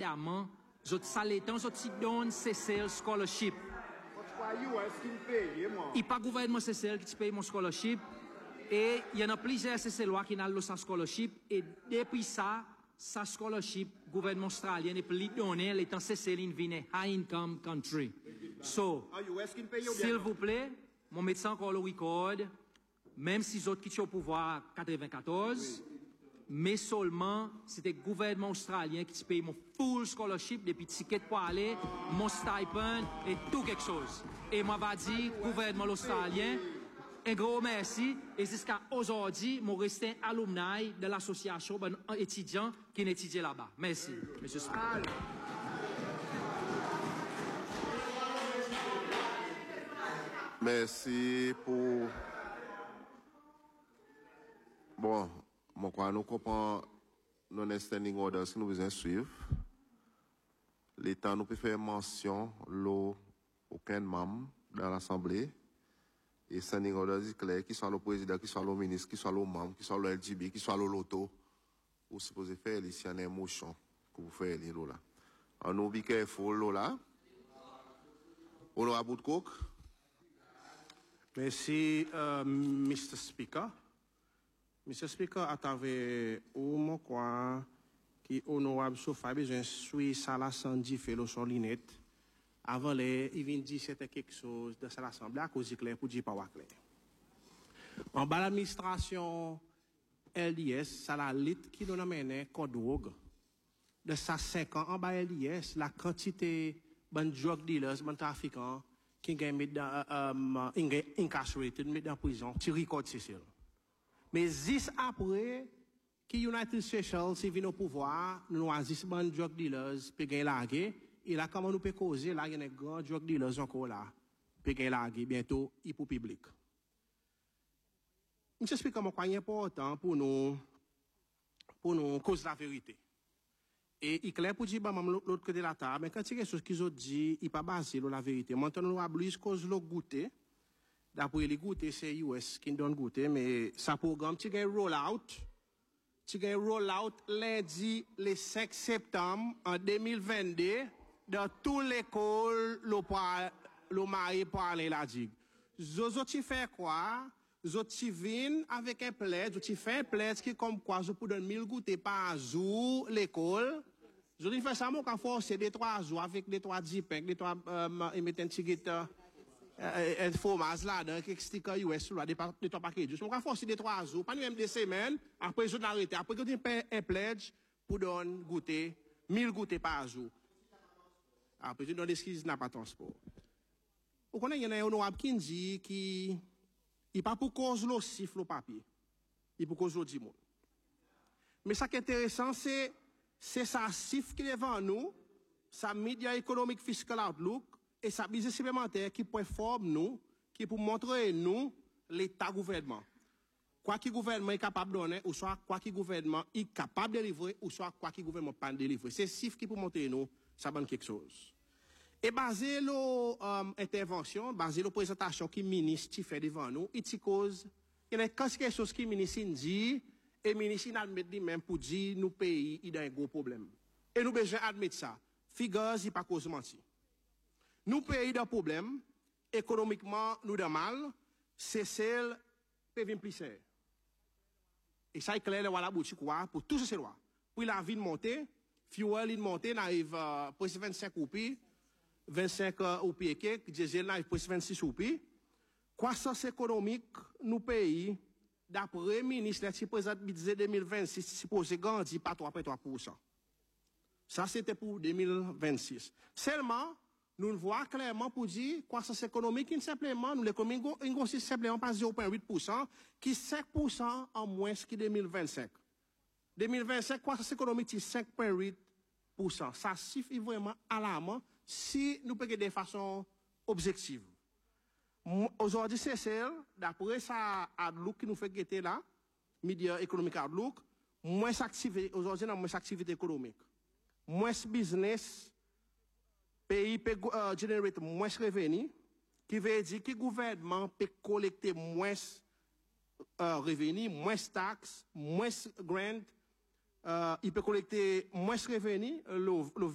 évidemment, ça l'étant, ça donne CCL scholarship. Il n'y a pas gouvernement CCL qui paye mon scholarship. Et il y en a plusieurs CCL qui ont sa scholarship. Et depuis ça, sa scholarship, gouvernement australien est plus donné, l'étant CCL in vine high income country. So, s'il vous plaît, mon médecin encore le record, même si les autres qui sont au pouvoir 94, mais seulement c'était le gouvernement australien qui paye mon full scholarship, depuis ticket pour aller, mon stipend et tout quelque chose. Et moi, va dire, gouvernement australien, un gros merci. Et jusqu'à aujourd'hui, je reste alumni de l'association étudiant qui étudie là-bas. Merci, monsieur Speaker. Merci pour... Bon, moi, quand nous comprenons nos standing orders que nous besoin suivre, l'État nous peut faire mention aucun membre dans l'Assemblée. Et standing orders est clair, qu'il soit le président, qu'il soit le ministre, qu'il soit le membre, qu'il soit le LGB, qu'il soit le loto, vous supposez faire ici un motion que vous faites là. On nous be careful là. On a bout de coke. Merci, Mr. Speaker. Mr. Speaker, à travers mon coin, qui honorable Sofa, besoin de suivre ça l'incendie fait le solinette. Avant les, il vient dire c'était quelque chose de l'Assemblée à cause clair pour dire pas clair. En bas l'administration LDS, ça la lutte qui nous amène code drogue. De ça 5 ans en bas LDS, la quantité de drug dealers, de trafiquants, qui gagnent incarcerated, mis dans prison, tu recordes c'est mais 10 après, qui United Seychelles, si vient au pouvoir, nous avons 10 drug dealers, puis gagner largué, et là, comment nous peut causer, là, il y a des grands drug dealers encore là, puis gagner largué, bientôt, il pour public. Je explique comment c'est important pour nous causer la vérité. Et il est clair pour dire, l'autre côté de la table, mais quand il y a quelque chose qu'ils ont dit, il n'est pas basé sur la vérité. Maintenant, nous avons cause le goûter. D'après les goûter, c'est US qui donne goûter, mais ça programme, tu gagnes rollout. Tu gagnes rollout lundi, le 5 septembre, en 2022, dans toute l'école, le mari parle la digue. Zozo, tu fais quoi? Zozo, tu viens avec un plaid, tu fais un plaid qui, comme quoi, je peux donner 1000 goûter par jour, l'école. Je dis, fais ça, moi, quand forcer des 3 jours, avec des 3 zipek, des 3, et mettre un ticket, un fromage là, dans quelques stickers US, là, des 3 paquets. Je me forcer des 3 jours, pas même des semaines, après je n'arrête. Après que tu fais un pledge pour donner goûter, 1000 goûter par jour. Après tu donnes des skis, n'a pas transport. Vous connaissez, il y en a un honorable qui dit qu'il n'est pas pour cause le siffle au papier. Il est pour cause le dimon. Mais ça qui est intéressant, c'est ça siffle qui est devant nous, ça Media Economic Fiscal Outlook, et ça business supplémentaire qui peut former nous, qui peut montrer nous l'état gouvernement. Quoi que le gouvernement est capable de donner, ou soit quoi que le gouvernement est capable de délivrer, ou soit quoi que le gouvernement pas de délivrer. C'est chiffre qui peut montrer nous, ça donne quelque chose. Et basé l'intervention, basé la présentation qui ministre fait devant nous, il y cause, il y a quelque chose qui ministre dit, et ministre admet même pour dire nous pays, il y a un gros problème. Et nous besoin admettre ça. Figures, il pas cause mentir. Nous pays d'un problème, économiquement, nous d'un mal, c'est celle peut venir plus cher. Et ça est clair, voilà, boutique, pour tout ce lois. Puis la vie de monter, fuel de monter, n'arrive, presque 25 roupies, 25 roupies et quelques, diesel n'arrive presque 26 roupies. Croissance économique, nous pays, d'après le ministre, qui présente budget 2026, supposé grandir par 3,3%. Ça, c'était pour 2026. Seulement, nous le voyons clairement pour dire, croissance économique, simplement, nous l'économie, grossit simplement par 0,8%, qui est 5% en moins que 2025. 2025, croissance économique, c'est 5,8%. Ça suffit vraiment alarmant si nous payons de façon objective. Aujourd'hui, c'est celle, d'après ça, Outlook qui nous fait guetter là, Media Economic Outlook, moins activité, aujourd'hui, moins activité économique. Moins business, pays peut générer moins de revenus, qui veut dire que le gouvernement peut collecter moins revenus, moins taxes, moins grants, il peut collecter moins de revenus,